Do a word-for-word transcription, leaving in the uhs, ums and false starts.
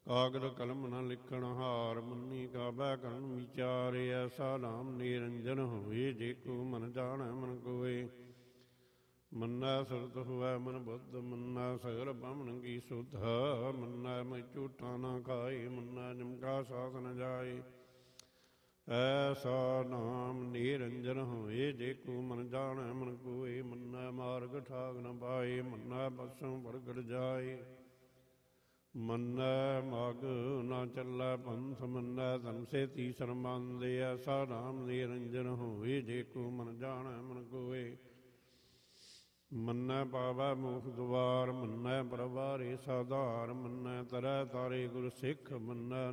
ਕਾਗਦ ਕਲਮ ਨ ਲਿਖਣ ਹਾਰ, ਮੰਨੀ ਕਾਬੈ ਕਰਨ ਵਿਚਾਰ। ਐਸਾ ਨਾਮ ਨਿਰੰਜਨ ਹੋਏ, ਜੇ ਕੋ ਮਨ ਜਾਣੈ ਮਨ ਕੋਇ। ਮੰਨੈ ਸੁਰਤ ਹੋਵੈ ਮਨ ਬੁੱਧ, ਮੰਨੈ ਸਗਲ ਬ੍ਰਹਮਣ ਕੀ ਸੁਧ। ਮੰਨੈ ਮੈਂ ਝੂਠਾ ਨਾ ਖਾਏ, ਮੰਨੈ ਨਿਮਕਾ ਸਾਥ ਨ ਜਾਏ। ਐਸਾ ਨਾਮ ਨਿਰੰਜਨ ਹੋਏ, ਜੇ ਕੋ ਮਨ ਜਾਣੈ ਮਨ ਕੋਇ। ਮੰਨੈ ਮਾਰਗ ਠਾਗ ਨ ਪਾਏ, ਮੰਨੈ ਪਸਮ ਪ੍ਰਗਟ ਜਾਏ। ਮੰਨੈ ਮਗ ਨਾ ਚੱਲੈ ਪੰਥ, ਮੰਨੈ ਧਨ ਸੇਤੀ ਸਰਬੰਧ। ਐਸਾ ਨਾਮ ਨਿਰੰਜਨ ਹੋਏ, ਜੇ ਕੋ ਮਨ ਜਾਣੈ ਮਨ ਕੋਇ। ਮੰਨੈ ਪਾਵੈ ਮੋਖ ਦੁਆਰ, ਮੰਨੈ ਪਰਵਾਰੇ ਸਾਧਾਰ। ਮੰਨੈ ਤਰੈ ਤਾਰੇ ਗੁਰ ਸਿੱਖ, ਮੰਨੈ